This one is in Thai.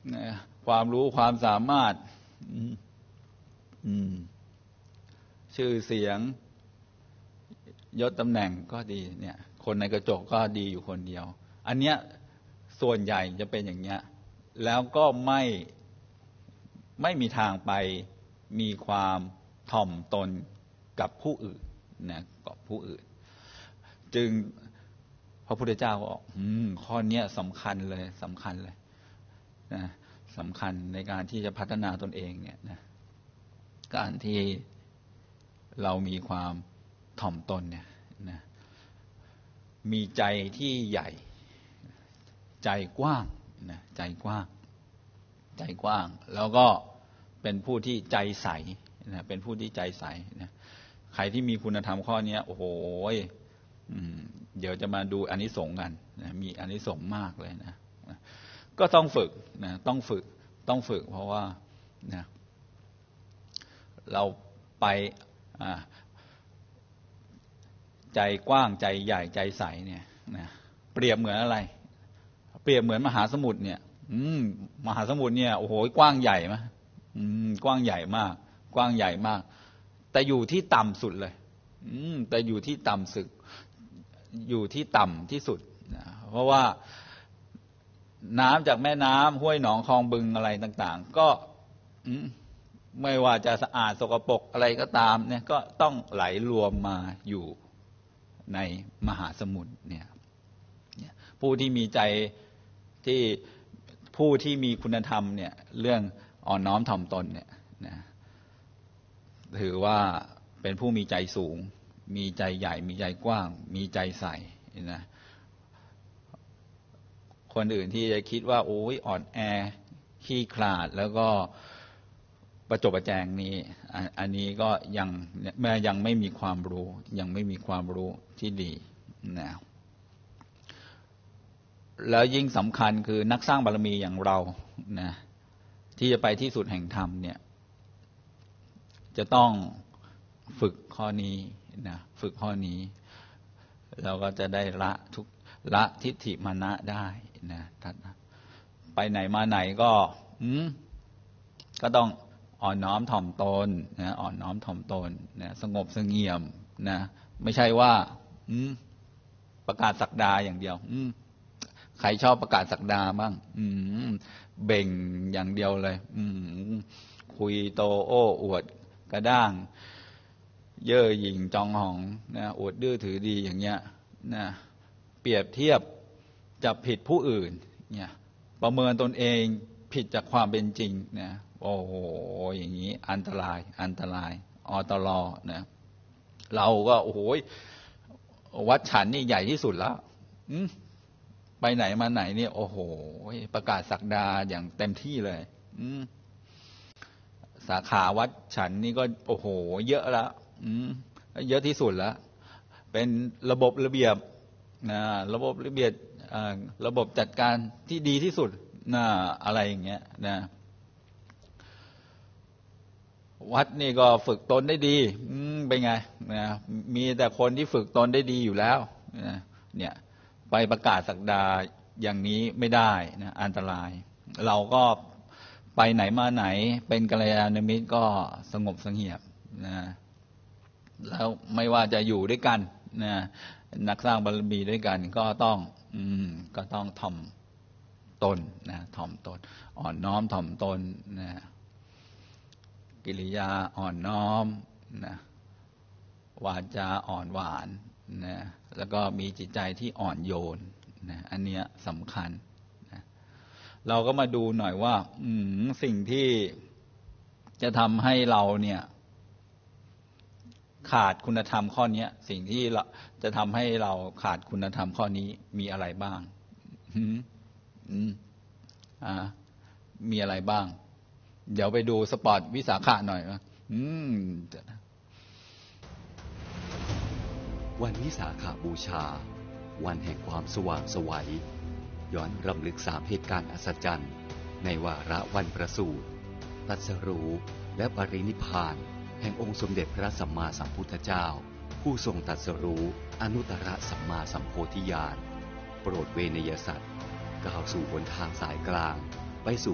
ความรู้ความสามารถชื่อเสียงยศตำแหน่งก็ดีเนี่ยคนในกระจกก็ดีอยู่คนเดียวอันเนี้ยส่วนใหญ่จะเป็นอย่างเนี้ยแล้วก็ไม่มีทางไปมีความถ่อมตนกับผู้อื่นนะกับผู้อื่นจึงพระพุทธเจ้าบอกข้อนี้สำคัญเลยนะสำคัญในการที่จะพัฒนาตนเองเนี่ยนะการที่เรามีความถ่อมตนเนี่ยนะมีใจที่ใหญ่ใจกว้างนะใจกว้างแล้วก็เป็นผู้ที่ใจใสนะเป็นผู้ที่ใจใสนะใครที่มีคุณธรรมข้อนี้โอ้โหเดี๋ยวจะมาดูอานิสงส์กันนะมีอานิสงส์มากเลยนะก็ต้องฝึกนะต้องฝึกเพราะว่านะเราไปใจกว้างใจใหญ่ใจใสเนี่ยนะเปรียบเหมือนอะไรเปรียบเหมือนมหาสมุทรเนี่ยมหาสมุทรเนี่ยโอ้โหกว้างใหญ่มั้ยกว้างใหญ่มากกว้างใหญ่มากแต่อยู่ที่ต่ำสุดเลยแต่อยู่ที่ต่ำสุดอยู่ที่ต่ำที่สุดนะเพราะว่าน้ำจากแม่น้ำห้วยหนองคลองบึงอะไรต่างๆก็ไม่ว่าจะสะอาดสกปรกอะไรก็ตามเนี่ยก็ต้องไหลรวมมาอยู่ในมหาสมุทรเนี่ยผู้ที่มีใจที่ผู้ที่มีคุณธรรมเนี่ยเรื่องอ่อนน้อมถ่อมตนเนี่ยนะถือว่าเป็นผู้มีใจสูงมีใจใหญ่มีใจกว้างมีใจใสนะคนอื่นที่จะคิดว่าโอ้ยอ่อนแอขี้ขลาดแล้วก็ประจบประแจงนี้อันนี้ก็ยังไม่มีความรู้ยังไม่มีความรู้ที่ดีนะแล้วยิ่งสำคัญคือนักสร้างบารมีอย่างเรานะที่จะไปที่สุดแห่งธรรมเนี่ยจะต้องฝึกข้อนี้นะฝึกข้อนี้เราก็จะได้ละทิฏฐิมานะได้นะไปไหนมาไหนก็ต้องอ่อนน้อมถ่อมตนนะอ่อนน้อมถ่อมตนนะสงบเสงี่ยมนะไม่ใช่ว่าประกาศศักดาอย่างเดียวใครชอบประกาศศักดาบ้างเบ่งอย่างเดียวเลยคุยโตโอ้อวดกระด้างเย่อหยิ่งจองหองนะอวดดื้อถือดีอย่างเงี้ยนะเปรียบเทียบจับผิดผู้อื่นเนี่ยประเมินตนเองผิดจากความเป็นจริงนะโอ้โหอย่างนี้อันตรายอตลนะเราก็โอ้โหวัดฉันนี่ใหญ่ที่สุดแล้วไปไหนมาไหนเนี่ยโอ้โหประกาศศักดาอย่างเต็มที่เลยสาขาวัดฉันนี่ก็โอ้โหเยอะแล้วเยอะที่สุดแล้วเป็นระบบระเบียบนะระบบระเบียบระบบจัดการที่ดีที่สุดนะอะไรอย่างเงี้ยนะวัดนี่ก็ฝึกตนได้ดีเป็นไงนะมีแต่คนที่ฝึกตนได้ดีอยู่แล้วนะเนี่ยไปประกาศศักดาอย่างนี้ไม่ได้นะอันตรายเราก็ไปไหนมาไหนเป็นกัลยาณมิตรก็สงบเสงี่ยมนะแล้วไม่ว่าจะอยู่ด้วยกันนะนักสร้างบารมีด้วยกันก็ต้องถ่อมตนนะถ่อมตนอ่อนน้อมถ่อมตนนะกิริยาอ่อนน้อมนะวาจาอ่อนหวานนะแล้วก็มีจิตใจที่อ่อนโยนนะอันเนี้ยสำคัญนะเราก็มาดูหน่อยว่าสิ่งที่จะทำให้เราเนี่ยขาดคุณธรรมข้อนี้สิ่งที่จะทำให้เราขาดคุณธรรมข้อนี้มีอะไรบ้างมีอะไรบ้างเดี๋ยวไปดูสปอร์ตวิสาขะหน่อยวันวิสาขบูชาวันแห่งความสว่างไสวย้อนรำลึก3เหตุการณ์อัศจรรย์ในวาระวันประสูติตรัสรู้และปรินิพพานแห่งองค์สมเด็จพระสัมมาสัมพุทธเจ้าผู้ทรงตรัสรู้อนุตตรสัมมาสัมโพธิญาณโปรดเวนยสัตว์ก้าวสู่หนทางสายกลางไปสู่